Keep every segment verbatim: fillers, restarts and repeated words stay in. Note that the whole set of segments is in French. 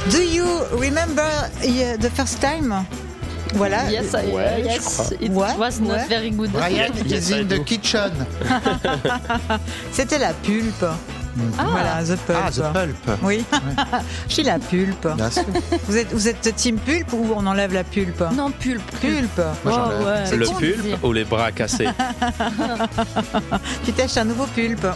Do you remember uh, the first time? Voilà. Yes, I, Ouais, uh, je yes, crois. it Ouais, was not ouais. very good. Brian Yes, is I in do. the kitchen. C'était la pulpe. Ah. Voilà, the pulp. Ah, the pulp. Oui, je suis la pulpe. Bien sûr. Vous êtes, vous êtes team pulpe ou on enlève la pulpe? Non, pulpe. Pulpe. Moi, j'en Oh, ai. ouais. C'est Le con de pulpe dire. ou les bras cassés? Tu t'achètes un nouveau pulpe.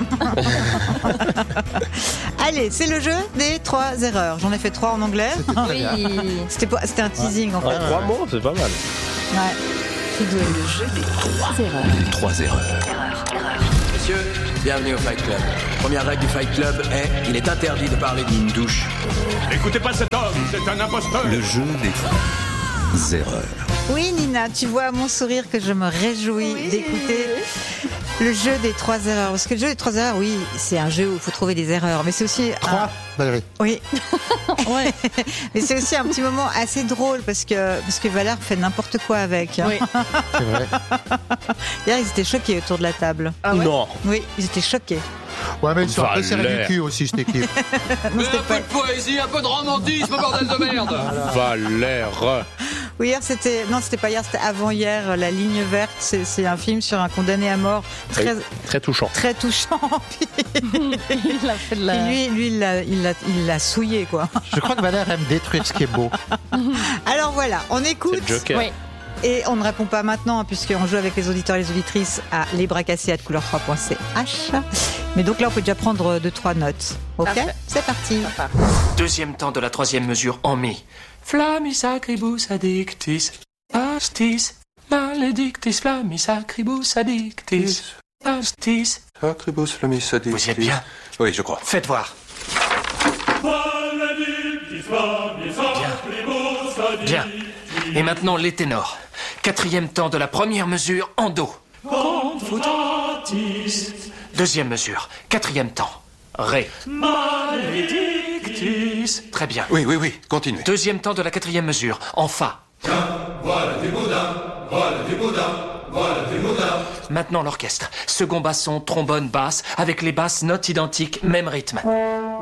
Allez, c'est le jeu des trois erreurs. J'en ai fait trois en anglais. Très bien. Oui. C'était pas- c'était un teasing en fait. En trois mots, c'est pas mal. Ouais. Je suis douée. Le jeu des trois erreurs. Les trois erreurs. Erreur, erreur. Messieurs, bienvenue au Fight Club. Première règle du Fight Club est il est interdit de parler d'une douche. N'écoutez pas cet homme, c'est un imposteur. Le jeu des trois erreurs. Oui, Nina, tu vois à mon sourire que je me réjouis d'écouter le jeu des trois erreurs. Parce que le jeu des trois erreurs, oui, c'est un jeu où il faut trouver des erreurs. Mais c'est aussi. Trois, un- Valérie. Oui. Ouais. Mais c'est aussi un petit moment assez drôle parce que, parce que Valère fait n'importe quoi avec. Oui. C'est vrai. Hier, ils étaient choqués autour de la table. Ah ouais. Non. Oui, ils étaient choqués. Ouais, mais ils sont un peu serrés Valère. du cul aussi, cette équipe. Non, c'était pas- poésie, un peu de romantisme, bordel de merde. Valère. Oui, hier, c'était. Non, c'était pas hier, c'était avant-hier. La ligne verte, c'est, c'est un film sur un condamné à mort très, Très touchant. très touchant. Il a fait de la. Puis lui, lui, il l'a, il l'a, il l'a souillé, quoi. Je crois que Valère aime détruire ce qui est beau. Alors voilà, on écoute. C'est le Joker. Oui. Et on ne répond pas maintenant, hein, puisqu'on joue avec les auditeurs et les auditrices à lesbracassés arobase couleur trois point c h. Mais donc là, on peut déjà prendre deux, trois notes. Ok? Parfait. C'est parti. Deuxième temps de la troisième mesure en mi. Flammis acribus addictis, astis, maledictis, flammis acribus addictis, astis. Acribus flammis addictis. Vous y êtes bien? Oui, je crois. Faites voir. Bien. Bien. Et maintenant les ténors. Quatrième temps de la première mesure en do. Deuxième mesure. Quatrième temps. Ré. Maledictis. Très bien. Oui, oui, oui, continuez. Deuxième temps de la quatrième mesure en fa. Maintenant l'orchestre. Second basson, trombone, basse, avec les basses notes identiques, même rythme.